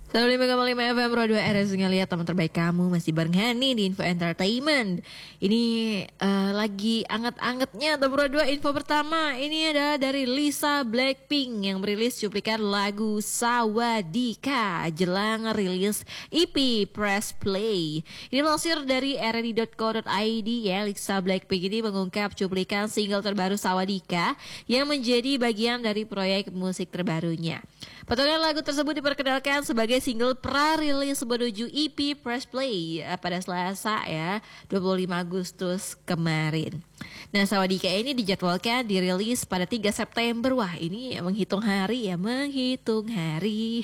105,5 FM Pro 2 RS lihat teman terbaik kamu masih bareng Hani di Info Entertainment. Ini lagi anget-angetnya teman Pro 2 info pertama. Ini ada dari Lisa Blackpink yang merilis cuplikan lagu Sawadika jelang rilis EP Press Play. Ini lansir dari rni.co.id ya. Lisa Blackpink ini mengungkap cuplikan single terbaru Sawadika yang menjadi bagian dari proyek musik terbarunya. Potongan lagu tersebut diperkenalkan sebagai single pra-rilis menuju EP Press Play pada Selasa ya 25 Agustus kemarin. Nah, Sawadika ini dijadwalkan dirilis pada 3 September. Wah, ini menghitung hari ya, menghitung hari.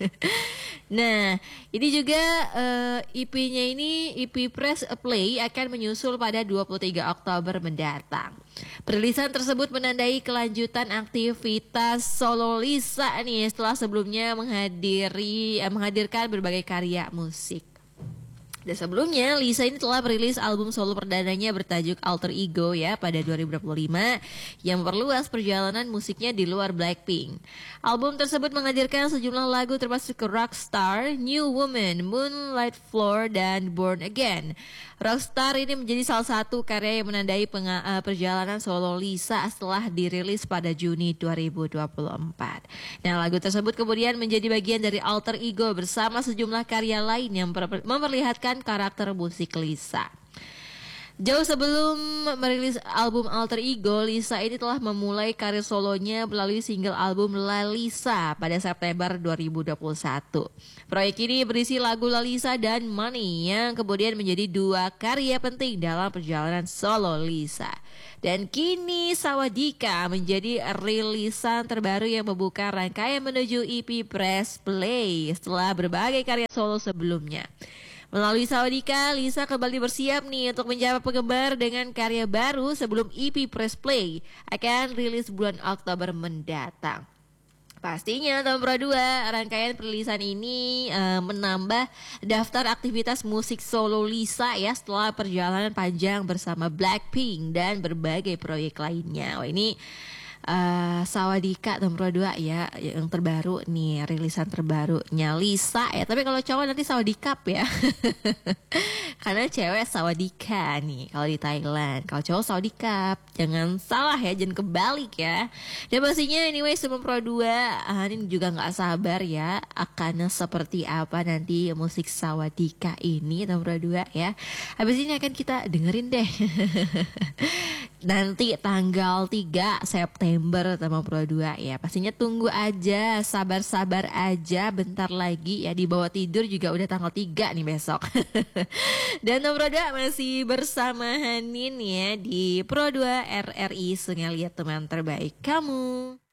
Nah, ini juga EP-nya ini EP Press Play akan menyusul pada 23 Oktober mendatang. Perilisan tersebut menandai kelanjutan aktivitas solo Lisa nih setelah sebelumnya menghadirkan berbagai karya musik. Dan sebelumnya Lisa ini telah merilis album solo perdananya bertajuk Alter Ego ya pada 2025 yang memperluas perjalanan musiknya di luar Blackpink. Album tersebut menghadirkan sejumlah lagu termasuk Rockstar, New Woman, Moonlight Floor, dan Born Again. Rockstar ini menjadi salah satu karya yang menandai perjalanan solo Lisa setelah dirilis pada Juni 2024. Nah, lagu tersebut kemudian menjadi bagian dari Alter Ego bersama sejumlah karya lain yang memperlihatkan karakter musik Lisa. Jauh sebelum merilis album Alter Ego, Lisa ini telah memulai karir solonya melalui single album La Lisa pada September 2021. Proyek ini berisi lagu La Lisa dan Money yang kemudian menjadi dua karya penting dalam perjalanan solo Lisa. Dan kini Sawadika menjadi rilisan terbaru yang membuka rangkaian menuju EP Press Play setelah berbagai karya solo sebelumnya. Melalui Sawadika, Lisa kembali bersiap nih untuk menjawab penggemar dengan karya baru sebelum EP Press Play akan rilis bulan Oktober mendatang. Pastinya tahun Pro 2 rangkaian perilisan ini menambah daftar aktivitas musik solo Lisa ya setelah perjalanan panjang bersama Blackpink dan berbagai proyek lainnya. Wah, ini Sawadika tahun Pro 2 ya yang terbaru nih, rilisan terbarunya Lisa ya. Tapi kalau cowok nanti Sawadikap ya. Karena cewek Sawadika nih kalau di Thailand. Kalau cowok Sawadikap. Jangan salah ya, jangan kebalik ya. Dan pastinya anyway sebelum Pro 2 ini juga gak sabar ya akan seperti apa nanti musik Sawadika ini tahun Pro 2 ya. Habis ini akan kita dengerin deh. Nanti tanggal 3 September teman Pro 2 ya. Pastinya tunggu aja, sabar-sabar aja, bentar lagi ya, di bawah tidur juga udah tanggal 3 nih besok. Dan Pro 2 masih bersama Hanin ya di Pro 2 RRI Lihat teman terbaik kamu.